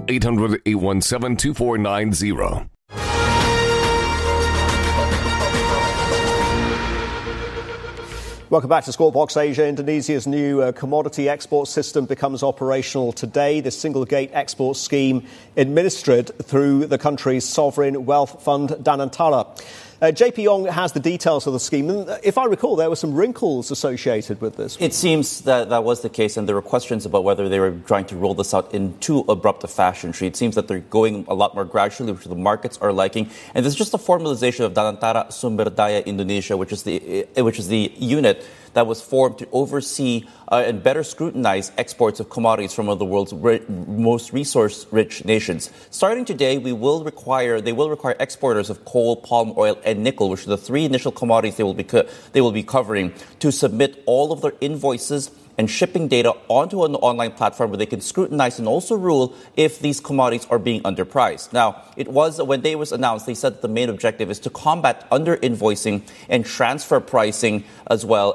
800-817-2490. Welcome back to Squawk Box Asia. Indonesia's new commodity export system becomes operational today. The single gate export scheme administered through the country's sovereign wealth fund, Danantara. JP Yong has the details of the scheme. And if I recall, there were some wrinkles associated with this. It seems that that was the case, and there were questions about whether they were trying to roll this out in too abrupt a fashion. It seems that they're going a lot more gradually, which the markets are liking. And this is just a formalization of Danantara Sumber Daya Indonesia, which is the unit that was formed to oversee and better scrutinize exports of commodities from one of the world's most resource-rich nations. Starting today, they will require exporters of coal, palm oil, and nickel, which are the three initial commodities they will be covering, to submit all of their invoices and shipping data onto an online platform where they can scrutinize and also rule if these commodities are being underpriced. Now, when they was announced, they said that the main objective is to combat under-invoicing and transfer pricing as well,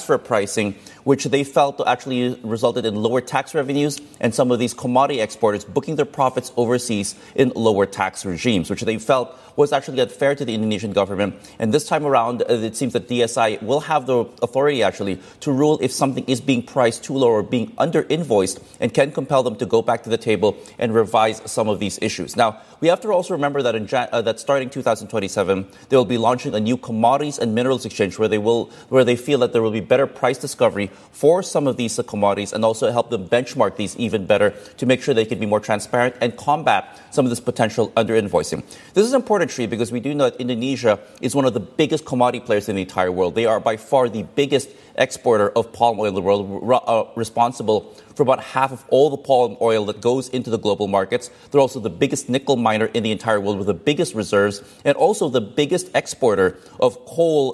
which they felt actually resulted in lower tax revenues and some of these commodity exporters booking their profits overseas in lower tax regimes, which they felt was actually unfair to the Indonesian government. And this time around, it seems that DSI will have the authority actually to rule if something is being priced too low or being under-invoiced, and can compel them to go back to the table and revise some of these issues. Now, we have to also remember that that starting 2027, they will be launching a new commodities and minerals exchange where they feel that there will be better price discovery for some of these commodities, and also help them benchmark these even better to make sure they can be more transparent and combat some of this potential under-invoicing. This is important, Sri, because we do know that Indonesia is one of the biggest commodity players in the entire world. They are by far the biggest exporter of palm oil in the world, responsible for about half of all the palm oil that goes into the global markets. They're also the biggest nickel miner in the entire world with the biggest reserves, and also the biggest exporter of coal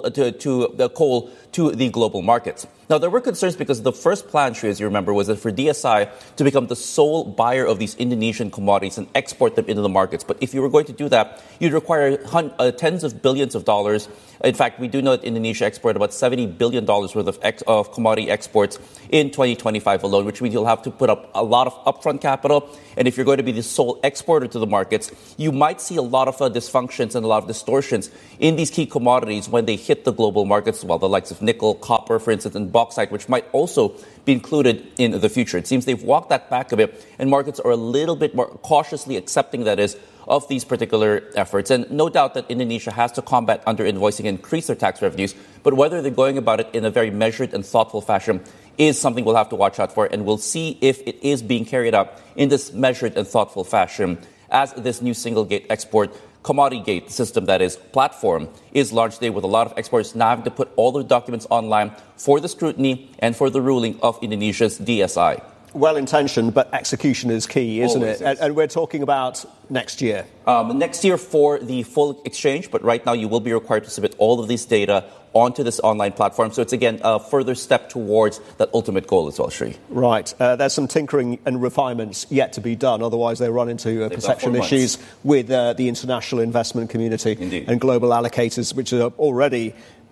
to the global markets. Now, there were concerns because the first plan, Sri, as you remember, was that for DSI to become the sole buyer of these Indonesian commodities and export them into the markets. But if you were going to do that, you'd require tens of billions of dollars. In fact, we do know that Indonesia exported about $70 billion worth of commodity exports in 2025 alone, which means you'll have to put up a lot of upfront capital. And if you're going to be the sole exporter to the markets, you might see a lot of dysfunctions and a lot of distortions in these key commodities when they hit the global markets, well, the likes of nickel, copper, for instance, and bauxite, which might also be included in the future. It seems they've walked that back a bit, and markets are a little bit more cautiously accepting, that is, of these particular efforts. And no doubt that Indonesia has to combat under-invoicing and increase their tax revenues, but whether they're going about it in a very measured and thoughtful fashion is something we'll have to watch out for, and we'll see if it is being carried out in this measured and thoughtful fashion as this new single-gate export commodity gate system, that is, platform, is launched today, with a lot of exporters now having to put all their documents online for the scrutiny and for the ruling of Indonesia's DSI. Well-intentioned, but execution is key, isn't Always it? is. And we're talking about next year. Next year for the full exchange, but right now you will be required to submit all of this data onto this online platform. So it's, again, a further step towards that ultimate goal as well, Sri. Right. There's some tinkering and refinements yet to be done. Otherwise, they run into perception issues with the international investment community. Indeed. And global allocators, which are already...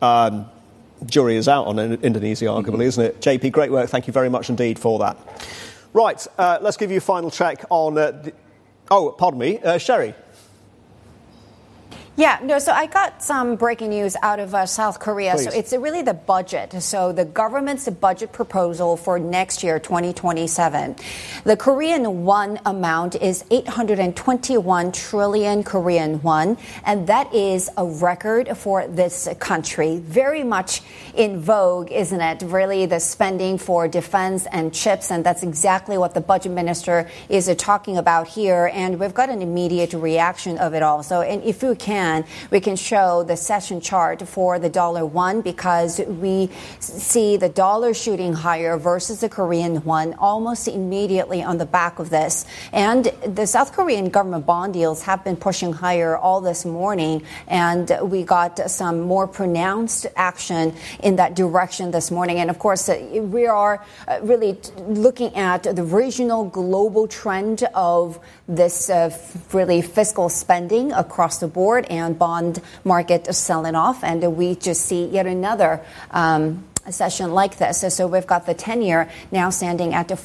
jury is out on Indonesia, arguably, isn't it? JP, great work. Thank you very much indeed for that. Right, let's give you a final check on... pardon me, Sherry. Yeah, no, so I got some breaking news out of South Korea. Please. So it's really the budget. So the government's budget proposal for next year, 2027. The Korean won amount is 821 trillion Korean won, and that is a record for this country. Very much in vogue, isn't it? Really, the spending for defense and chips, and that's exactly what the budget minister is talking about here. And we've got an immediate reaction of it all. So, and if we can show the session chart for the $1 because we see the dollar shooting higher versus the Korean won almost immediately on the back of this. And the South Korean government bond yields have been pushing higher all this morning, and we got some more pronounced action in that direction this morning. And of course, we are really looking at the regional global trend of this really fiscal spending across the board, and bond market selling off. And we just see yet another session like this. So we've got the 10-year now standing at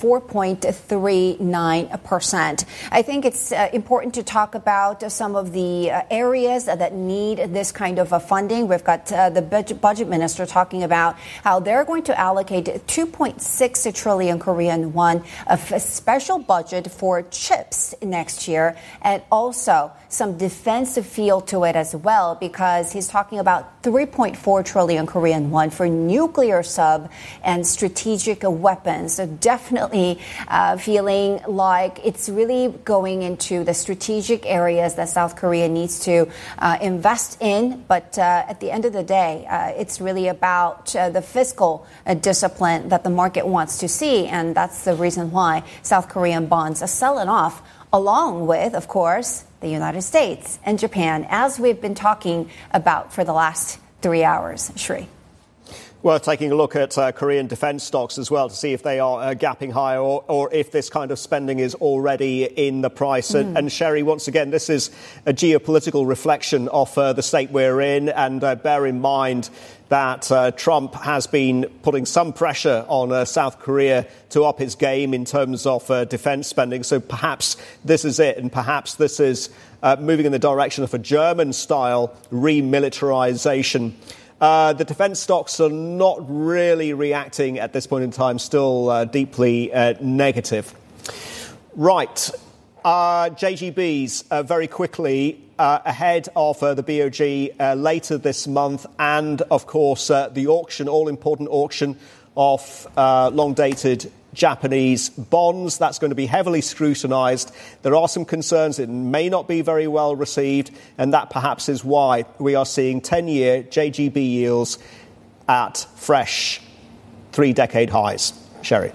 4.39%. I think it's important to talk about some of the areas that need this kind of funding. We've got the budget minister talking about how they're going to allocate 2.6 trillion Korean won of a special budget for chips next year, and also some defensive feel to it as well, because he's talking about 3.4 trillion Korean won for nuclear sub and strategic weapons. So definitely feeling like it's really going into the strategic areas that South Korea needs to invest in. But at the end of the day, it's really about the fiscal discipline that the market wants to see. And that's the reason why South Korean bonds are selling off, along with, of course, the United States and Japan, as we've been talking about for the last 3 hours. Shri. Well, taking a look at Korean defense stocks as well to see if they are gapping higher or if this kind of spending is already in the price. And Sherry, once again, this is a geopolitical reflection of the state we're in. And bear in mind that Trump has been putting some pressure on South Korea to up his game in terms of defense spending. So perhaps this is it. And perhaps this is moving in the direction of a German-style remilitarization. The defense stocks are not really reacting at this point in time, still deeply negative. Right. JGBs, very quickly, ahead of the BOJ later this month, and, of course, the auction, all-important auction of long-dated Japanese bonds. That's going to be heavily scrutinized. There are some concerns it may not be very well received, and that perhaps is why we are seeing 10-year JGB yields at fresh 3-decade highs. Sherry.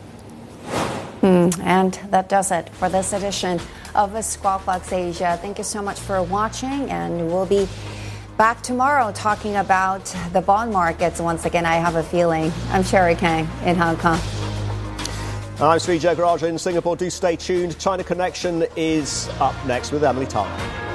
And that does it for this edition of Squawk Box Asia. Thank you so much for watching, and we'll be back tomorrow talking about the bond markets. Once again, I have a feeling. I'm Sherry Kang in Hong Kong. I'm Sri Jagaraja in Singapore. Do stay tuned. China Connection is up next with Emily Tarr.